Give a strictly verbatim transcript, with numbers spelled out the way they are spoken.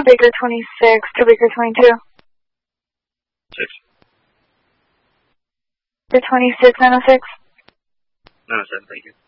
Baker twenty-six to Baker twenty-two. Six. Baker twenty-six, nine oh six. nine oh seven, thank you.